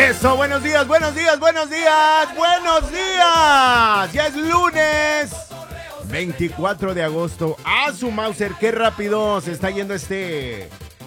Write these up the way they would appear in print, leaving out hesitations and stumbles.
Eso, buenos días, buenos días, buenos días, buenos días. Ya es lunes 24 de agosto. ¡Ah, su Mauser! ¡Qué rápido se está yendo este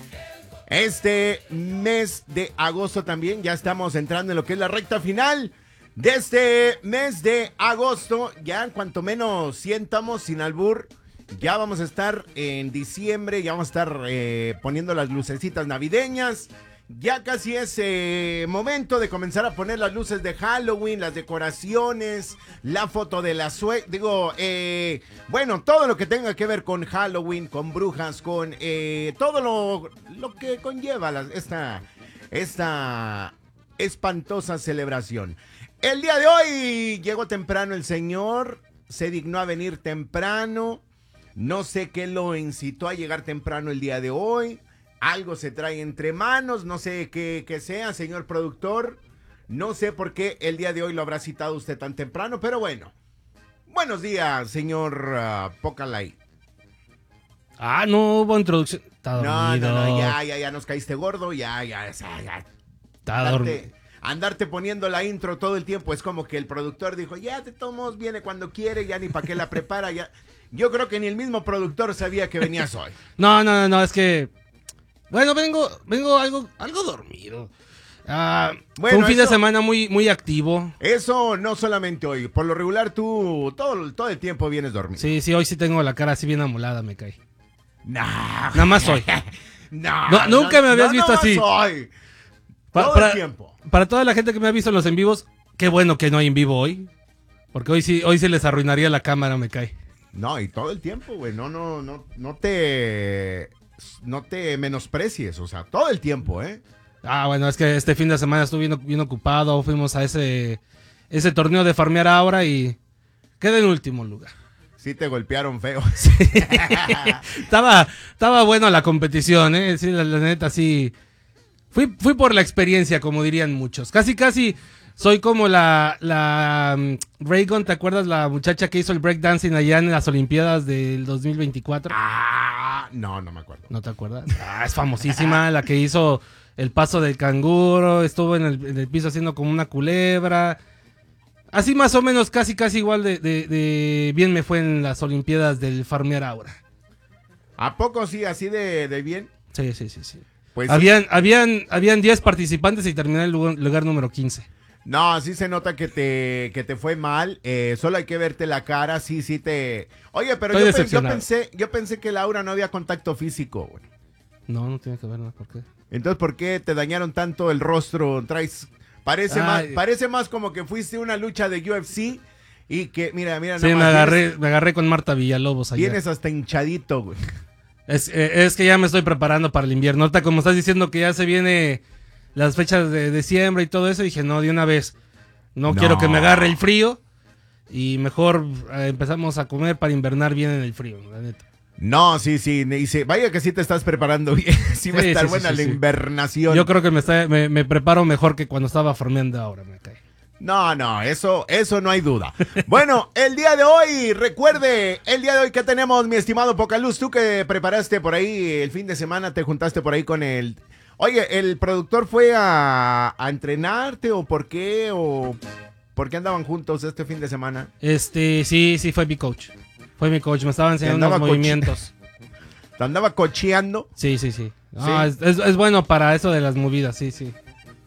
mes de agosto también! Ya estamos entrando en lo que es la recta final de este mes de agosto. Ya en cuanto menos sientamos, sin albur, ya vamos a estar en diciembre. Ya vamos a estar poniendo las lucecitas navideñas. Ya casi es momento de comenzar a poner las luces de Halloween, las decoraciones, la foto de la bueno, todo lo que tenga que ver con Halloween, con brujas, con todo lo que conlleva esta espantosa celebración. El día de hoy llegó temprano el señor, se dignó a venir temprano, no sé qué lo incitó a llegar temprano el día de hoy. Algo se trae entre manos, no sé qué sea, señor productor. No sé por qué el día de hoy lo habrá citado usted tan temprano, pero bueno. Buenos días, señor Pocalay. Ah, no hubo introducción. Está dormido. No, ya nos caíste gordo, ya. Está dormido. Andarte poniendo la intro todo el tiempo, es como que el productor dijo, ya de todos modos viene cuando quiere, ya ni para qué la prepara, ya. Yo creo que ni el mismo productor sabía que venías hoy. No, es que... Bueno, vengo algo dormido. Fue un fin de semana muy activo. Eso no solamente hoy. Por lo regular tú todo el tiempo vienes dormido. Sí, hoy sí tengo la cara así bien amolada, me cae. Nada más hoy. Nunca me habías visto así. Hoy. Todo el tiempo. Para toda la gente que me ha visto en los en vivos, qué bueno que no hay en vivo hoy. Porque hoy se les arruinaría la cámara, me cae. No, y todo el tiempo, güey. No te menosprecies, o sea, todo el tiempo, ¿eh? Bueno, es que este fin de semana estuve bien ocupado, fuimos a ese torneo de farmear ahora y quedé en último lugar. Sí te golpearon feo. Sí. Estaba bueno la competición, ¿eh? Sí, la neta, sí. Fui por la experiencia, como dirían muchos. Casi soy como la Raygon, ¿te acuerdas? La muchacha que hizo el breakdancing allá en las Olimpiadas del 2024. No me acuerdo. ¿No te acuerdas? Es famosísima, la que hizo el paso del canguro, estuvo en el piso haciendo como una culebra. Así más o menos, casi igual de bien me fue en las Olimpiadas del farmear ahora. ¿A poco sí, así de bien? Sí. Pues habían 10 participantes y terminé en el lugar número 15. No, sí se nota que te fue mal. Solo hay que verte la cara, sí te... Oye, pero yo pensé que Laura no había contacto físico, güey. No tiene que ver nada, ¿por qué? Entonces, ¿por qué te dañaron tanto el rostro? Parece más como que fuiste a una lucha de UFC y que, mira. Sí, me agarré con Marta Villalobos allá. Vienes hasta hinchadito, güey. Es que ya me estoy preparando para el invierno. Ahorita, como estás diciendo que ya se viene las fechas de siembra y todo eso, dije, no, de una vez. No quiero que me agarre el frío y mejor empezamos a comer para invernar bien en el frío, la neta. No, sí, dice, vaya que sí te estás preparando bien. Sí va a estar buena la invernación. Yo creo que me preparo mejor que cuando estaba farmeando ahora, me cae. No, eso no hay duda. Bueno, el día de hoy, recuerde, ¿qué tenemos, mi estimado Pocaluz? Tú que preparaste por ahí el fin de semana, te juntaste por ahí con el... Oye, ¿el productor fue a entrenarte o por qué? ¿O por qué andaban juntos este fin de semana? Sí, fue mi coach. Me estaba enseñando unos movimientos. ¿Te andaba cocheando? Sí. No, ¿sí? Es bueno para eso de las movidas, sí. Sí,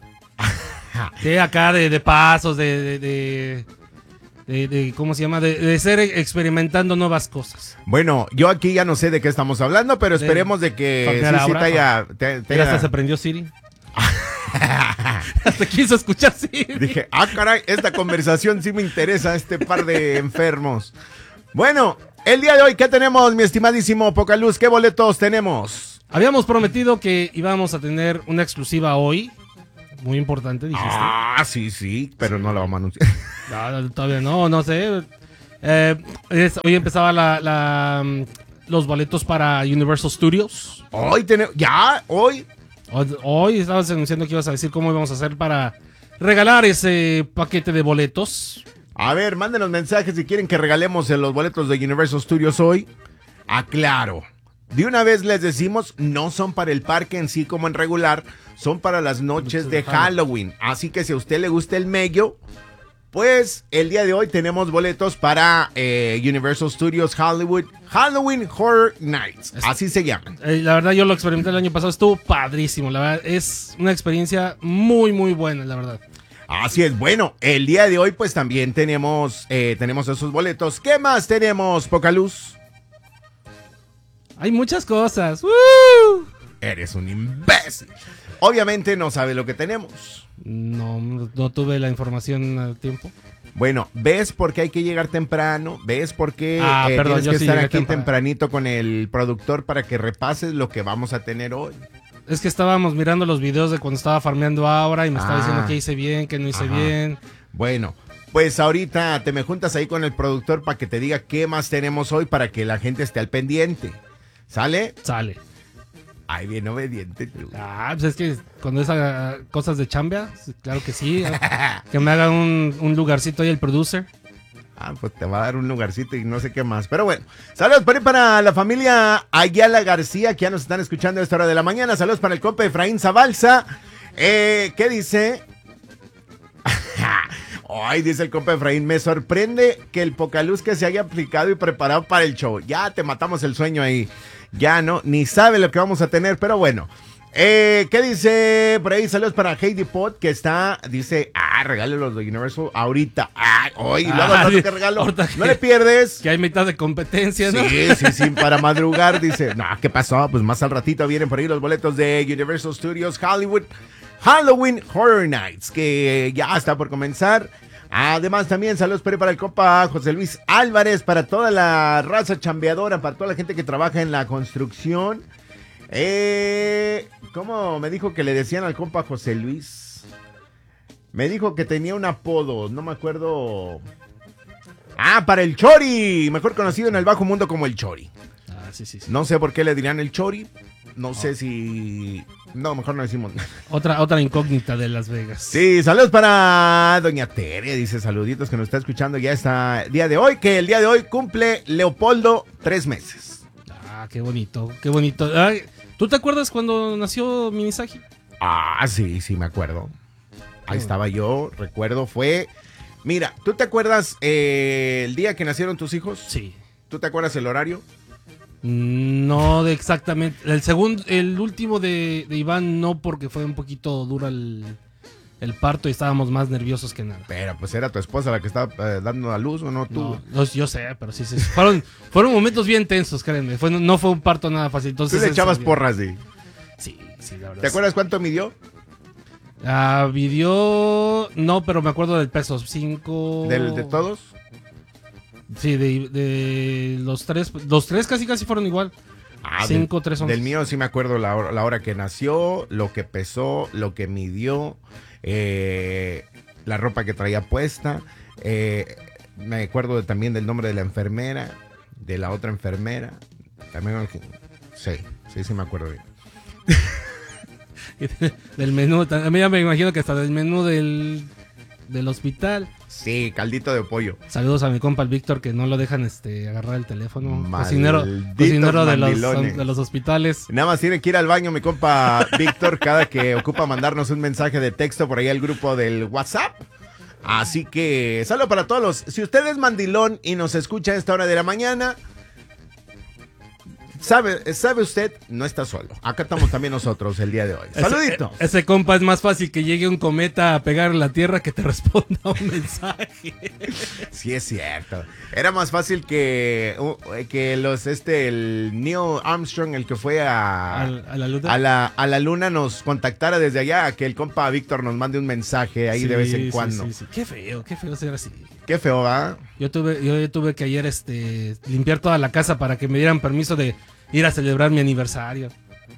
acá de pasos, de ¿cómo se llama? De ser experimentando nuevas cosas. Bueno, yo aquí ya no sé de qué estamos hablando, pero esperemos de que sí te haya... Hasta se prendió Siri. Hasta quiso escuchar Siri. Dije, caray, esta conversación sí me interesa, este par de enfermos. Bueno, el día de hoy, ¿qué tenemos, mi estimadísimo Pocaluz? ¿Qué boletos tenemos? Habíamos prometido que íbamos a tener una exclusiva hoy. Muy importante, dijiste. Sí, pero no la vamos a anunciar. No, todavía no sé. Hoy empezaba los boletos para Universal Studios. Hoy tenemos, hoy. Hoy estabas anunciando que ibas a decir cómo íbamos a hacer para regalar ese paquete de boletos. A ver, mándenos mensajes si quieren que regalemos los boletos de Universal Studios hoy. Claro. De una vez les decimos, no son para el parque en sí como en regular, son para las noches de Halloween. Así que si a usted le gusta el mello, pues el día de hoy tenemos boletos para Universal Studios Hollywood Halloween Horror Nights. Así se llaman. La verdad, yo lo experimenté el año pasado, estuvo padrísimo. La verdad, es una experiencia muy, muy buena, la verdad. Así es. Bueno, el día de hoy pues también tenemos esos boletos. ¿Qué más tenemos, Pocaluz? Hay muchas cosas. Eres un imbécil. Obviamente no sabe lo que tenemos. No tuve la información a tiempo. Bueno, ¿ves por qué hay que llegar temprano? ¿Ves por qué perdón, tienes que sí estar llegué aquí temprano. tempranito con el productor para que repases lo que vamos a tener hoy? Es que estábamos mirando los videos de cuando estaba farmeando ahora y me estaba diciendo que hice bien, que no hice bien. Bueno, pues ahorita te me juntas ahí con el productor para que te diga qué más tenemos hoy para que la gente esté al pendiente. ¿Sale? Sale. Ay, bien obediente tú. Pues es que cuando es cosas de chambea, claro que sí. Que me haga un lugarcito ahí el producer. Pues te va a dar un lugarcito y no sé qué más. Pero bueno, saludos para la familia Ayala García, que ya nos están escuchando a esta hora de la mañana. Saludos para el compa Efraín Zabalza. ¿Qué dice? Ay, dice el compa Efraín, me sorprende que el Pocaluz que se haya aplicado y preparado para el show. Ya te matamos el sueño ahí. Ya no, ni sabe lo que vamos a tener, pero bueno. ¿Qué dice por ahí? Saludos para Heidi Pot, que dice, regale los de Universal ahorita. Hoy, luego que regalo. No le pierdes. Que hay mitad de competencia, ¿no? Sí, para madrugar, dice. No, ¿qué pasó? Pues más al ratito vienen por ahí los boletos de Universal Studios Hollywood Halloween Horror Nights, que ya está por comenzar. Además también saludos para el compa José Luis Álvarez, para toda la raza chambeadora, para toda la gente que trabaja en la construcción. ¿Cómo me dijo que le decían al compa José Luis? Me dijo que tenía un apodo, no me acuerdo. Para el Chori, mejor conocido en el bajo mundo como el Chori. Sí. No sé por qué le dirían el Chori. No sé si... No, mejor no decimos. Otra incógnita de Las Vegas. Sí, saludos para doña Tere, dice saluditos que nos está escuchando ya está día de hoy, que el día de hoy cumple Leopoldo 3 meses. Qué bonito, qué bonito. ¿Tú te acuerdas cuando nació Minisagi? Sí, me acuerdo. Ahí estaba yo, recuerdo, fue... Mira, ¿tú te acuerdas el día que nacieron tus hijos? Sí. ¿Tú te acuerdas el horario? No de exactamente. El último de Iván no, porque fue un poquito duro el parto y estábamos más nerviosos que nada. Pero pues era tu esposa la que estaba dando a luz, ¿o no tú? No, yo sé, pero sí. Fueron momentos bien tensos, créanme. No fue un parto nada fácil. Entonces, tú le echabas porras, sí. Sí, la verdad. ¿Te acuerdas cuánto midió? Midió... No, pero me acuerdo del peso. 5... ¿De todos? Sí, de los tres. Los tres casi fueron igual. 5, 3, 11. Del mío sí me acuerdo la hora que nació, lo que pesó, lo que midió, la ropa que traía puesta. Me acuerdo también del nombre de la enfermera, de la otra enfermera. También, sí me acuerdo bien. Del menú, a mí ya me imagino que hasta del menú del hospital. Sí, caldito de pollo. Saludos a mi compa el Víctor, que no lo dejan agarrar el teléfono. Cocinero de los hospitales. Nada más tiene que ir al baño mi compa Víctor cada que ocupa mandarnos un mensaje de texto por ahí al grupo del WhatsApp. Así que saludo para todos los... Si usted es mandilón y nos escucha a esta hora de la mañana, sabe usted, no está solo. Acá estamos también nosotros el día de hoy. Saludito. Ese compa es más fácil que llegue un cometa a pegar en la tierra que te responda un mensaje. Sí, es cierto. Era más fácil que el Neil Armstrong, el que fue a la luna. A la luna, nos contactara desde allá, que el compa Víctor nos mande un mensaje ahí de vez en cuando. Sí. Qué feo ser así. Qué feo, ¿va? Yo tuve que ayer limpiar toda la casa para que me dieran permiso de ir a celebrar mi aniversario.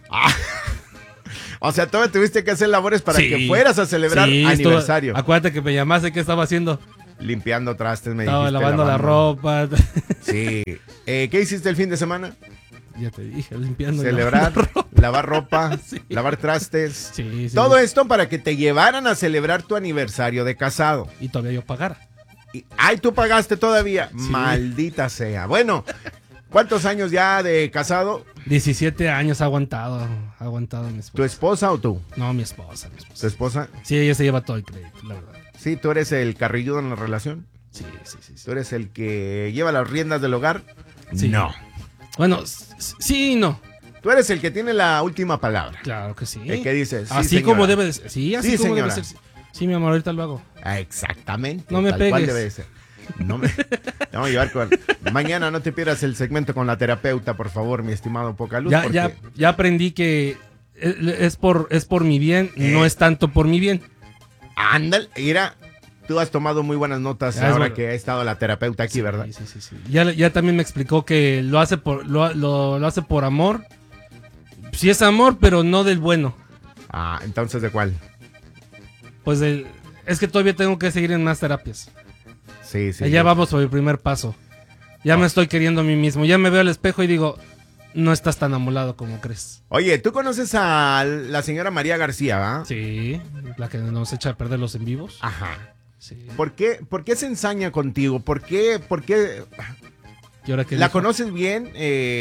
O sea, todavía tuviste que hacer labores para que fueras a celebrar aniversario. Acuérdate que me llamaste, ¿qué estaba haciendo? Limpiando trastes, me estaba dijiste. Lavando la ropa. Sí. ¿Qué hiciste el fin de semana? Ya te dije, limpiando. Celebrar, lavar ropa, lavar trastes. Sí. Todo esto para que te llevaran a celebrar tu aniversario de casado. Y todavía yo pagara. Tú pagaste todavía. Sí. Maldita sea. Bueno, ¿Cuántos años ya de casado? 17 años ha aguantado mi esposa. ¿Tu esposa o tú? No, mi esposa. ¿Tu esposa? Sí, ella se lleva todo el crédito, la verdad. Sí, ¿tú eres el carrilludo en la relación? Sí. ¿Tú eres el que lleva las riendas del hogar? Sí. No. Bueno, sí y no. Tú eres el que tiene la última palabra. Claro que sí. El que dice, sí, así señora. como debe de ser. Sí, así Sí, como señora. debe ser. Sí, mi amor, ahorita lo hago. Ah, exactamente. No me tal cual pegues. debe de ser. No me... Te vamos a llevar con... Mañana no te pierdas el segmento con la terapeuta, por favor, mi estimado Pocaluz. Ya aprendí que es por mi bien, no es tanto por mi bien. Ándale, mira, tú has tomado muy buenas notas Ah, es ahora verdad. que ha estado la terapeuta aquí, ¿verdad? Sí. Ya también me explicó que lo hace lo hace por amor. Sí es amor, pero no del bueno. Ah, entonces, ¿de cuál? Pues es que todavía tengo que seguir en más terapias. Sí. Ya vamos por el primer paso. Ya me estoy queriendo a mí mismo. Ya me veo al espejo y digo, no estás tan amolado como crees. Oye, ¿tú conoces a la señora María García, va? Sí, la que nos echa a perder los en vivos. Ajá. Sí. ¿Por qué se ensaña contigo? ¿Por qué ¿Y ahora qué la dijo? conoces bien?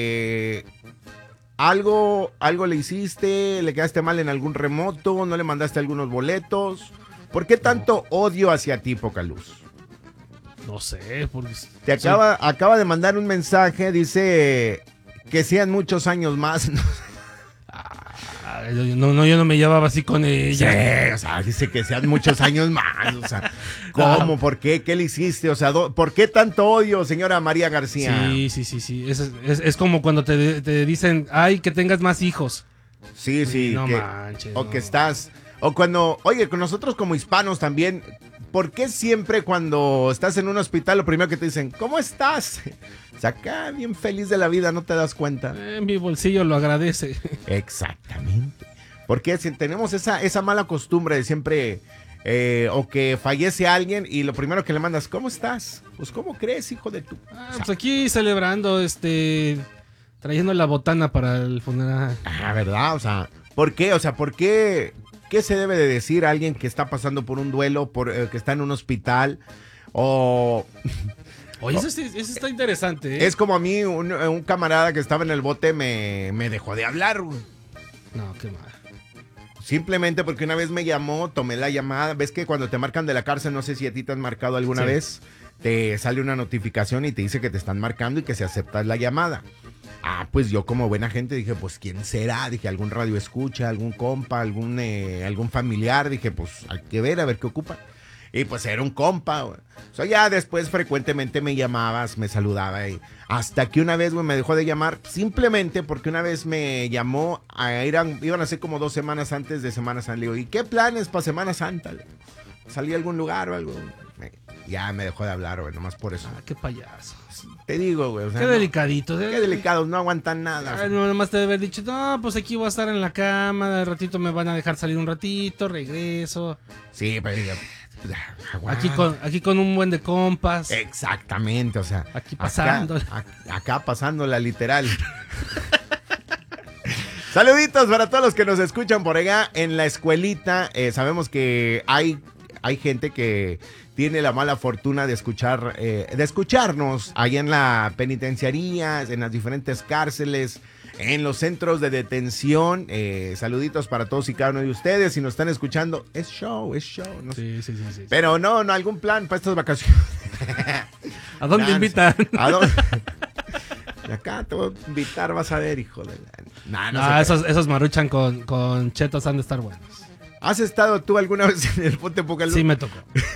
¿Algo le hiciste? ¿Le quedaste mal en algún remoto? ¿No le mandaste algunos boletos? ¿Por qué tanto odio hacia ti, Pocaluz? No sé, porque... Te acaba de mandar un mensaje, dice que sean muchos años más. Yo no me llevaba así con ella. Sí, o sea, dice que sean muchos años más. O sea, ¿cómo? ¿Por qué? ¿Qué le hiciste? O sea, ¿por qué tanto odio, señora María García? Sí. Es como cuando te dicen, ay, que tengas más hijos. Sí. No manches. O no. que estás... O cuando... Oye, con nosotros como hispanos también... ¿Por qué siempre cuando estás en un hospital lo primero que te dicen, ¿cómo estás? O sea, acá bien feliz de la vida, ¿no te das cuenta? Mi bolsillo lo agradece. Exactamente. Porque si tenemos esa mala costumbre de siempre, o que fallece alguien y lo primero que le mandas, ¿cómo estás? Pues, ¿cómo crees, hijo de tu...? O sea, Pues aquí celebrando, trayendo la botana para el funeral. ¿verdad? O sea, ¿por qué? O sea, ¿por qué? ¿Qué se debe de decir a alguien que está pasando por un duelo, que está en un hospital? O... Oye, eso está interesante, ¿eh? Es como a mí, un camarada que estaba en el bote me dejó de hablar, güey. No, qué mal. Simplemente porque una vez me llamó, tomé la llamada. ¿Ves que cuando te marcan de la cárcel, no sé si a ti te han marcado alguna Sí. vez, te sale una notificación y te dice que te están marcando y que si aceptas la llamada? Ah, pues yo como buena gente dije, pues ¿quién será? Dije, algún radio escucha, algún compa, algún familiar. Dije, pues hay que ver, a ver qué ocupa. Y pues era un compa, güey. O sea, ya después frecuentemente me llamabas, me saludaba. Y hasta que una vez, güey, me dejó de llamar simplemente porque una vez me llamó, iban a ser como 2 semanas antes de Semana Santa. Le digo, ¿y qué planes para Semana Santa? ¿Salí a algún lugar o algo? Ya me dejó de hablar, güey, nomás por eso. Ah, qué payaso. Te digo, güey. O sea, Qué no, delicadito. qué delicados, no aguantan nada. O sea. No, nomás te debe haber dicho, no, pues aquí voy a estar en la cama, de ratito me van a dejar salir un ratito, regreso. Sí, pero digo, Aquí con un buen de compas. exactamente, o sea. Aquí pasándola. Acá pasándola, literal. Saluditos para todos los que nos escuchan por allá en la escuelita. Sabemos que hay gente que tiene la mala fortuna de escucharnos allá en la penitenciaría, en las diferentes cárceles, en los centros de detención. Saluditos para todos y cada uno de ustedes. Si nos están escuchando, es show. No sé. Sí. Pero no, algún plan para estas vacaciones. ¿A dónde invitan? ¿A dónde? De acá te voy a invitar, vas a ver, hijo de la... No, esos maruchan con chetos han de estar buenos. ¿Has estado tú alguna vez en el Ponte Pocaluz? Sí me tocó.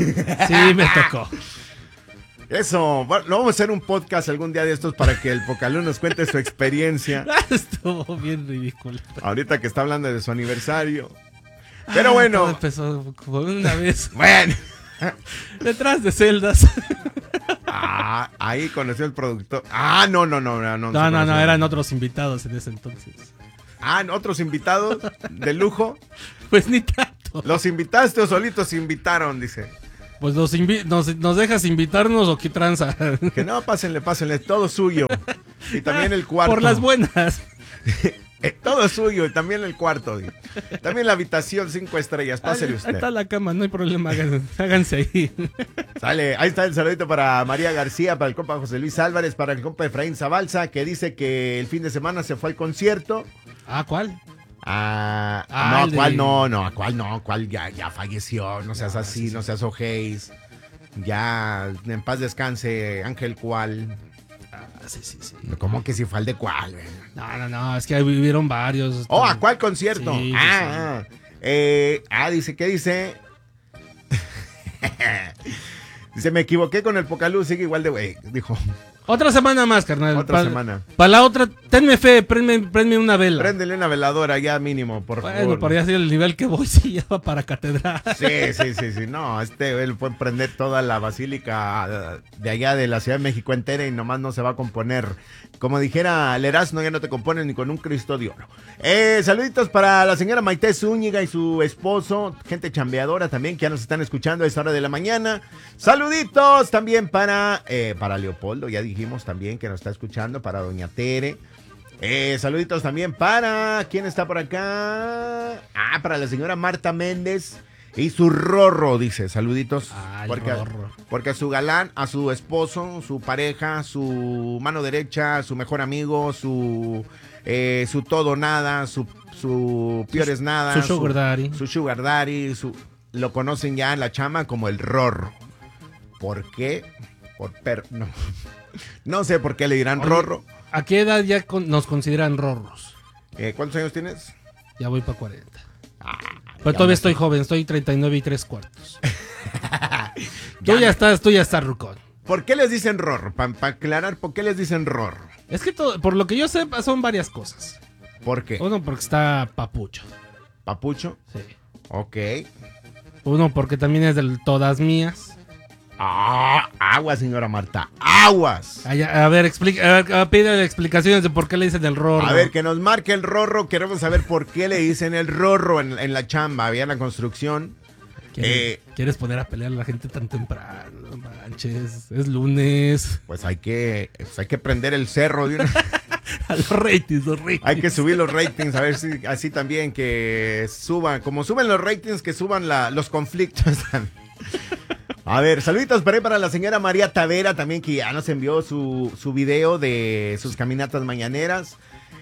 Eso, bueno, lo vamos a hacer un podcast algún día de estos para que el Pocaluz nos cuente su experiencia. Estuvo bien ridículo. Ahorita que está hablando de su aniversario. Pero bueno. Todo empezó por una vez. Bueno. Detrás de celdas. Ahí conoció el productor. No. No, eran otros invitados en ese entonces. ¿Otros invitados de lujo? Pues ni tanto. ¿Los invitaste o solitos se invitaron? Dice. Pues nos dejas invitarnos o qué tranza. Que no, pásenle, todo suyo. Y también el cuarto. Por las buenas. Todo suyo, y también el cuarto. También la habitación 5 estrellas, pásele Ahí usted. está la cama, no hay problema, háganse ahí. Sale, ahí está el saludito para María García, para el compa José Luis Álvarez, para el compa Efraín Zabalza, que dice que el fin de semana se fue al concierto. ¿Cuál? No, ¿cuál no? ¿Cuál ya falleció? No seas así, no seas ojéis. Ya, en paz descanse, Ángel Cual. Sí. ¿Cómo que si fue al de cuál? No, es que ahí vivieron varios. ¿A cuál concierto? Sí, dice, ¿qué dice? Dice, me equivoqué con el Pocalú, sigue igual de güey, dijo. Otra semana más, carnal. Otra semana. Para la otra, tenme fe, prende una vela. Préndele una veladora ya mínimo, por favor. Bueno, por ya ser el nivel que voy, sí, ya va para catedral. Sí. No, él puede prender toda la basílica de allá de la Ciudad de México entera y nomás no se va a componer. Como dijera el Erasmo, ya no te compones ni con un Cristo de oro. Saluditos para la señora Maite Zúñiga y su esposo, gente chambeadora también, que ya nos están escuchando a esta hora de la mañana. Saluditos también para Leopoldo, ya dijimos también que nos está escuchando, para doña Tere. Saluditos también para, ¿quién está por acá? Para la señora Marta Méndez y su Rorro, dice, saluditos. Porque a su galán, a su esposo, su pareja, su mano derecha, su mejor amigo, su todo nada, su peor es nada. Su sugar daddy. Su sugar daddy, lo conocen ya en la chama como el Rorro. ¿Por qué? No sé por qué le dirán Rorro. ¿A qué edad ya nos consideran rorros? ¿Cuántos años tienes? Ya voy para 40. Pero todavía estoy joven, estoy 39 y 3/4. Tú ya estás rucón. ¿Por qué les dicen Rorro? Para aclarar, ¿por qué les dicen Rorro? Es que por lo que yo sé, son varias cosas. ¿Por qué? Uno, porque está papucho. ¿Papucho? Sí. Ok. Uno, porque también es del todas mías. Aguas, señora Marta, aguas. A ver, pide explicaciones de por qué le dicen el Rorro. A ver, que nos marque el Rorro. Queremos saber por qué le dicen el Rorro en la chamba, había en la construcción. ¿Quieres poner a pelear a la gente tan temprano? No manches, es lunes. Pues hay que prender el cerro de una... A los ratings. Hay que subir los ratings, a ver si así también que suban, como suben los ratings, que suban los conflictos. A ver, saluditos para la señora María Tavera también, que ya nos envió su video de sus caminatas mañaneras.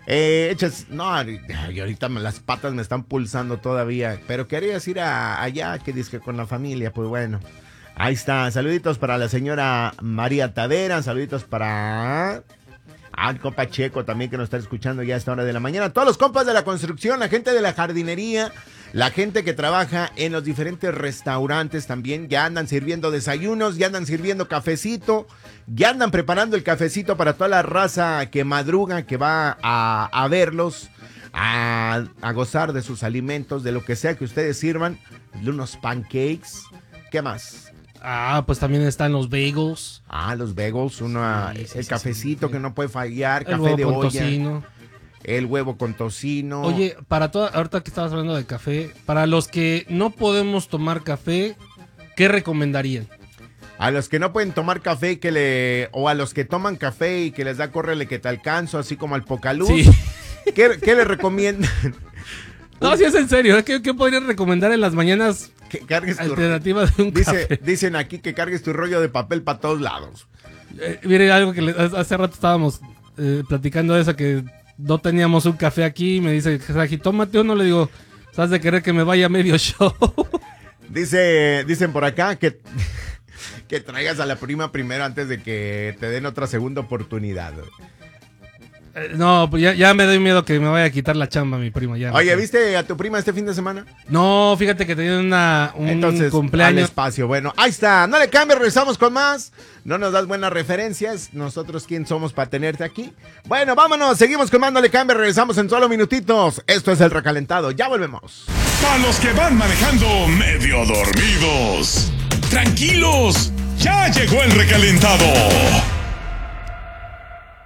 Y ahorita las patas me están pulsando todavía, pero querías ir allá, que dizque con la familia, pues bueno. Ahí está, saluditos para la señora María Tavera, saluditos para... el compa Checo también, que nos está escuchando ya a esta hora de la mañana. Todos los compas de la construcción, la gente de la jardinería, la gente que trabaja en los diferentes restaurantes también, ya andan sirviendo desayunos, ya andan sirviendo cafecito, ya andan preparando el cafecito para toda la raza que madruga, que va a verlos, a gozar de sus alimentos, de lo que sea que ustedes sirvan, de unos pancakes. ¿Qué más? Pues también están los bagels. Los bagels, el cafecito que no puede fallar, el café huevo de con olla. Tocino. El huevo con tocino. Oye, ahorita que estabas hablando de café, para los que no podemos tomar café, ¿qué recomendarían? A los que no pueden tomar café o a los que toman café y que les da córrele que te alcanzo, así como al Pocalú. Sí. ¿Qué le recomiendan? No, si es en serio, ¿qué podrías recomendar en las mañanas? Que cargues alternativa de un café. Dicen aquí que cargues tu rollo de papel para todos lados. Mire, algo que hace rato estábamos platicando de eso, que no teníamos un café aquí, y me dice, Saji, tómate uno, le digo, ¿sabes de querer que me vaya a medio show? Dicen por acá que traigas a la prima primero antes de que te den otra segunda oportunidad. No, pues ya me doy miedo que me vaya a quitar la chamba mi primo. Ya, oye, ¿viste a tu prima este fin de semana? No, fíjate que tenía un cumpleaños. Al espacio, bueno, ahí está, no le cambies, regresamos con más. No nos das buenas referencias, nosotros quién somos para tenerte aquí. Bueno, vámonos, seguimos con más, no le cambies, regresamos en solo minutitos. Esto es El Recalentado, ya volvemos. Para los que van manejando medio dormidos, tranquilos, ya llegó El Recalentado.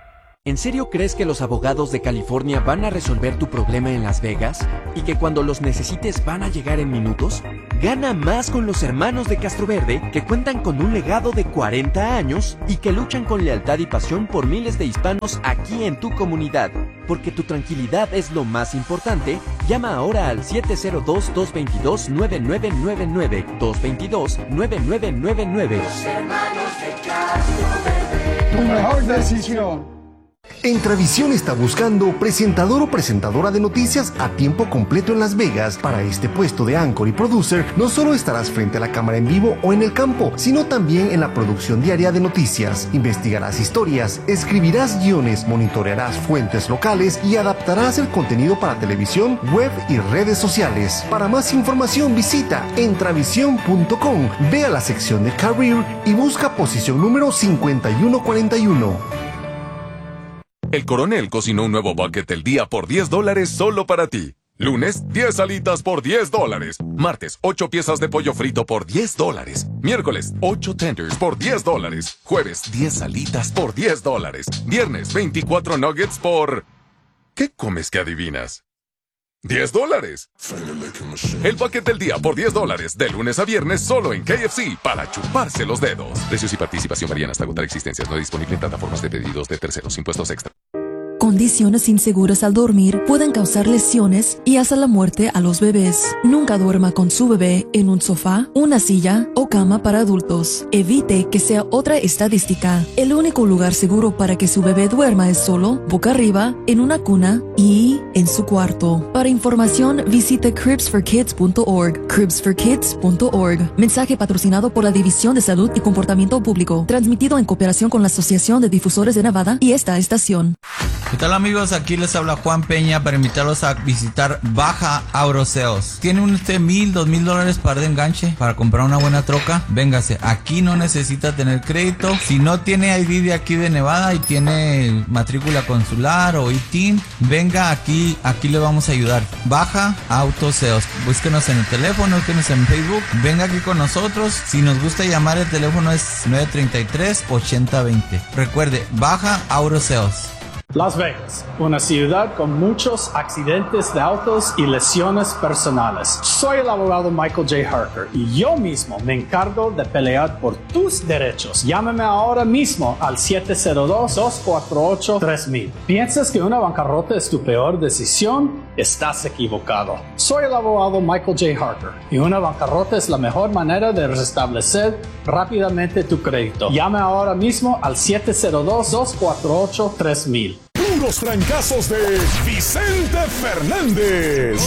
¿En serio crees que los abogados de California van a resolver tu problema en Las Vegas? ¿Y que cuando los necesites van a llegar en minutos? Gana más con los hermanos de Castroverde, que cuentan con un legado de 40 años y que luchan con lealtad y pasión por miles de hispanos aquí en tu comunidad. Porque tu tranquilidad es lo más importante, llama ahora al 702-222-9999. 222-9999. Los hermanos de Castroverde. Tu mejor decisión. Entravisión está buscando presentador o presentadora de noticias a tiempo completo en Las Vegas. Para este puesto de anchor y producer, no solo estarás frente a la cámara en vivo o en el campo, sino también en la producción diaria de noticias. Investigarás historias, escribirás guiones, monitorearás fuentes locales y adaptarás el contenido para televisión, web y redes sociales. Para más información visita entravision.com, ve a la sección de Career y busca posición número 5141. El Coronel cocinó un nuevo bucket del día por $10 solo para ti. Lunes, 10 alitas por $10. Martes, 8 piezas de pollo frito por $10. Miércoles, 8 tenders por $10. Jueves, 10 alitas por $10. Viernes, 24 nuggets por... ¿Qué comes que adivinas? $10. El bucket del día por $10, de lunes a viernes solo en KFC, para chuparse los dedos. Precios y participación varían hasta agotar existencias. No disponible en plataformas de pedidos de terceros. Impuestos extra. Condiciones inseguras al dormir pueden causar lesiones y hasta la muerte a los bebés. Nunca duerma con su bebé en un sofá, una silla o cama para adultos. Evite que sea otra estadística. El único lugar seguro para que su bebé duerma es solo, boca arriba, en una cuna y en su cuarto. Para información, visite cribsforkids.org. cribsforkids.org. Mensaje patrocinado por la División de Salud y Comportamiento Público. Transmitido en cooperación con la Asociación de Difusores de Nevada y esta estación. ¿Qué tal, amigos? Aquí les habla Juan Peña para invitarlos a visitar Baja Auto Sales. ¿Tiene usted $1,000, $2,000 para de enganche para comprar una buena troca? Véngase, aquí no necesita tener crédito. Si no tiene ID de aquí de Nevada y tiene matrícula consular o ITIN, venga aquí le vamos a ayudar. Baja Auto Sales. Búsquenos en el teléfono, búsquenos en Facebook. Venga aquí con nosotros. Si nos gusta llamar, el teléfono es 933-8020. Recuerde, Baja Auto Sales. Las Vegas, una ciudad con muchos accidentes de autos y lesiones personales. Soy el abogado Michael J. Harker y yo mismo me encargo de pelear por tus derechos. Llámame ahora mismo al 702-248-3000. ¿Piensas que una bancarrota es tu peor decisión? Estás equivocado. Soy el abogado Michael J. Harker y una bancarrota es la mejor manera de restablecer rápidamente tu crédito. Llame ahora mismo al 702-248-3000. Puros trancazos de Vicente Fernández.